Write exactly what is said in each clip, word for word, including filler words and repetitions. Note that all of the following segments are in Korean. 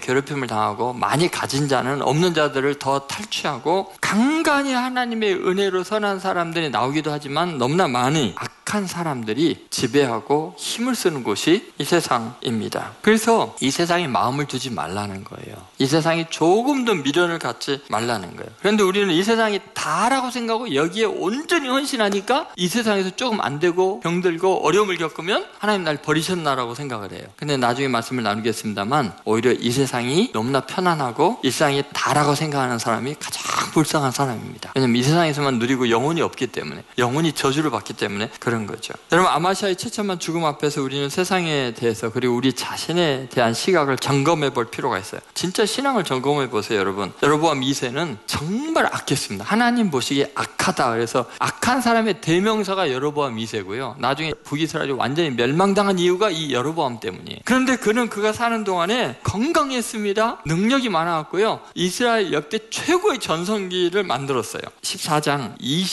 괴롭힘을 당하고 많이 가진 자는 없는 자들을 더 탈취하고 간간히 하나님의 은혜로 선한 사람들이 나오기도 하지만 너무나 많이 악한 사람들이 지배하고 힘을 쓰는 곳이 이 세상입니다. 그래서 이 세상에 마음을 두지 말라는 거예요. 이 세상이 조금도 미련을 갖지 말라는 거예요. 그런데 우리는 이 세상이 다라고 생각하고 여기에 온전히 헌신하니까 이 세상에서 조금 안 되고 병들고 어려움을 겪으면 하나님 날 버리셨나라고 생각을 해요. 근데 나중에 말씀을 나누겠습니다만 오히려 이 세상이 너무나 편안하고 이 세상이 다라고 생각하는 사람이 가장 불쌍한 사람입니다. 왜냐하면 이 세상에서만 누리고 영혼이 없기 때문에, 영혼이 저주를 받기 때문에 그런 거죠. 여러분, 아마시아의 처참한 죽음 앞에서 우리는 세상에 대해서 그리고 우리 자신에 대한 시각을 점검해 볼 필요가 있어요. 진짜 신앙을 점검해 보세요. 여러분, 여로보암 이 세는 정말 악했습니다. 하나님 보시기에 악하다. 그래서 악한 사람의 대명사가 여로보암 이 세고요, 나중에 북이스라엘이 완전히 멸망당한 이유가 이 여로보암 때문이에요. 그런데 그는 그가 사는 동안에 건강했습니다. 능력이 많아갖고요, 이스라엘 역대 최고의 전성기를 만들었어요. 십사 장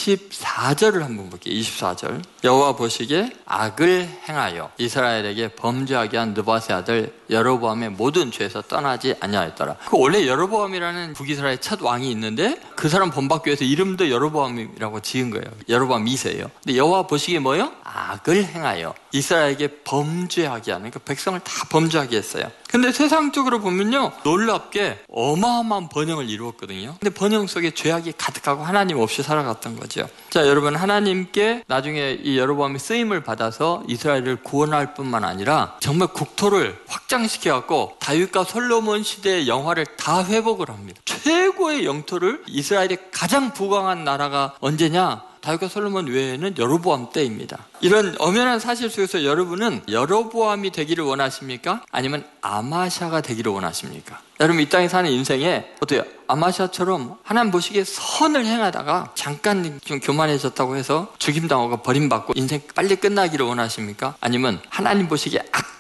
이십사 절을 한번 볼게요. 이십사 절. 여호와 보시기에 악을 행하여 이스라엘에게 범죄하게 한 느밧의 아들 여로보암의 모든 죄에서 떠나지 아니하였더라. 그 원래 여로보암이라는 북이스라엘 첫 왕이 있는데 그 사람 본받기 위해서 이름도 여로보암이라고 지은 거예요. 여로보암 이 세예요. 근데 여호와 보시기에 뭐예요? 악을 행하여 이스라엘에게 범죄하게 하는, 그러니까 백성을 다 범죄하게 했어요. 근데 세상적으로 보면요, 놀랍게 어마어마한 번영을 이루었거든요. 근데 번영 속에 죄악이 가득하고 하나님 없이 살아갔던 거죠. 자, 여러분, 하나님께 나중에 이 여로보암이 쓰임을 받아서 이스라엘을 구원할 뿐만 아니라 정말 국토를 확장시켜갖고 다윗과 솔로몬 시대의 영화를 다 회복을 합니다. 최고의 영토를, 이스라엘이 가장 부강한 나라가 언제냐? 다윗과 솔로몬 외에는 여로보암 때입니다. 이런 엄연한 사실 속에서 여러분은 여로보암이 되기를 원하십니까? 아니면 아마샤가 되기를 원하십니까? 여러분, 이 땅에 사는 인생에 어때요? 아마샤처럼 하나님 보시기에 선을 행하다가 잠깐 좀 교만해졌다고 해서 죽임당하고 버림받고 인생 빨리 끝나기를 원하십니까? 아니면 하나님 보시기에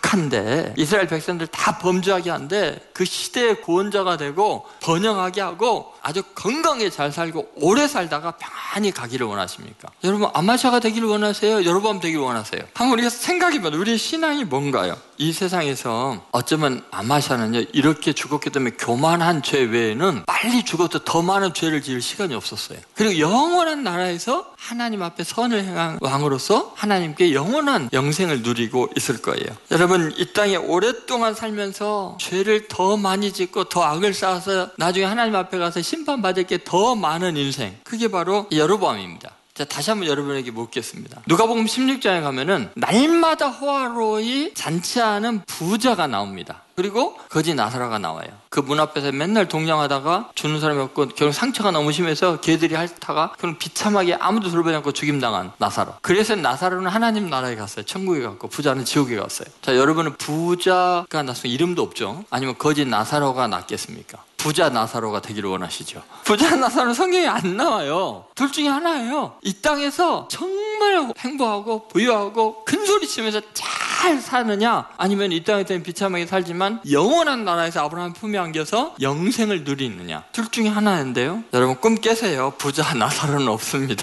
악한데 이스라엘 백성들 다 범죄하게 한데 그 시대의 구원자가 되고 번영하게 하고 아주 건강하게 잘 살고 오래 살다가 평안히 가기를 원하십니까? 여러분, 아마샤가 되기를 원하세요? 여로보암 되기를 원하세요? 한번 우리가 생각해보면 우리의 신앙이 뭔가요? 이 세상에서 어쩌면 아마샤는요, 이렇게 죽었기 때문에 교만한 죄 외에는 빨리 죽어도 더 많은 죄를 지을 시간이 없었어요. 그리고 영원한 나라에서 하나님 앞에 선을 행한 왕으로서 하나님께 영원한 영생을 누리고 있을 거예요. 여러분, 이 땅에 오랫동안 살면서 죄를 더 많이 짓고 더 악을 쌓아서 나중에 하나님 앞에 가서 심판받을 게 더 많은 인생, 그게 바로 여로보암입니다. 자, 다시 한번 여러분에게 묻겠습니다. 누가복음 십육 장에 가면은 날마다 호화로이 잔치하는 부자가 나옵니다. 그리고 거지 나사로가 나와요. 그 문 앞에서 맨날 동냥하다가 주는 사람이 없고 결국 상처가 너무 심해서 개들이 핥다가 그럼 비참하게 아무도 돌보지 않고 죽임당한 나사로. 그래서 나사로는 하나님 나라에 갔어요. 천국에 갔고 부자는 지옥에 갔어요. 자, 여러분은 부자가 났으면 이름도 없죠. 아니면 거지 나사로가 낫겠습니까? 부자 나사로가 되기를 원하시죠? 부자 나사로는 성경에 안 나와요. 둘 중에 하나예요. 이 땅에서 정말 행복하고 부유하고 큰 소리 치면서 잘 사느냐, 아니면 이 땅에서는 비참하게 살지만 영원한 나라에서 아브라함 품에 안겨서 영생을 누리느냐, 둘 중에 하나인데요. 여러분, 꿈 깨세요. 부자 나사로는 없습니다.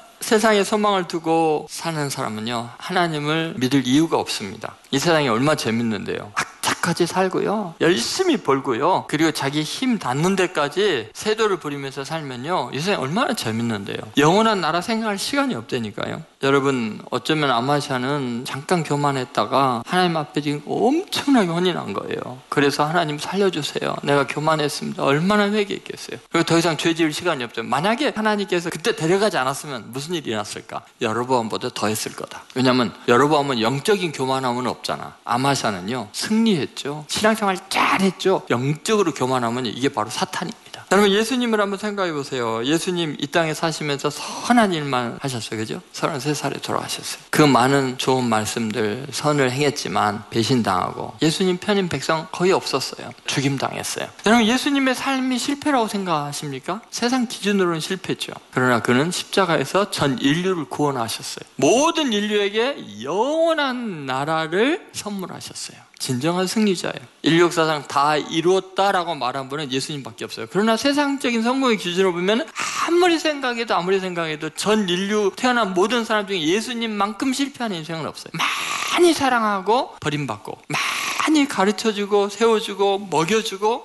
세상에 소망을 두고 사는 사람은요, 하나님을 믿을 이유가 없습니다. 이 세상이 얼마나 재밌는데요. 악착같이 살고요, 열심히 벌고요, 그리고 자기 힘 닿는 데까지 세도를 부리면서 살면요, 이 세상이 얼마나 재밌는데요. 영원한 나라 생각할 시간이 없다니까요. 여러분, 어쩌면 아마샤는 잠깐 교만했다가 하나님 앞에 지금 엄청나게 혼이 난 거예요. 그래서 하나님 살려주세요, 내가 교만했습니다. 얼마나 회개했겠어요. 그리고 더 이상 죄 지을 시간이 없죠. 만약에 하나님께서 그때 데려가지 않았으면 무슨 일이 일어났을까? 여로보암보다 더 했을 거다. 왜냐하면 여로보암은 영적인 교만함은 없잖아. 아마샤는요, 승리했죠. 신앙생활 잘했죠. 영적으로 교만하면 이게 바로 사탄입니다. 여러분, 예수님을 한번 생각해 보세요. 예수님 이 땅에 사시면서 선한 일만 하셨어요. 그죠? 서른세 살에 돌아가셨어요. 그 많은 좋은 말씀들, 선을 행했지만 배신당하고 예수님 편인 백성 거의 없었어요. 죽임당했어요. 여러분, 예수님의 삶이 실패라고 생각하십니까? 세상 기준으로는 실패죠. 그러나 그는 십자가에서 전 인류를 구원하셨어요. 모든 인류에게 영원한 나라를 선물하셨어요. 진정한 승리자예요. 인류 역사상 다 이루었다라고 말한 분은 예수님밖에 없어요. 그러나 세상적인 성공의 기준으로 보면 아무리 생각해도 아무리 생각해도 전 인류 태어난 모든 사람 중에 예수님만큼 실패한 인생은 없어요. 많이 사랑하고 버림받고, 많이 가르쳐주고 세워주고 먹여주고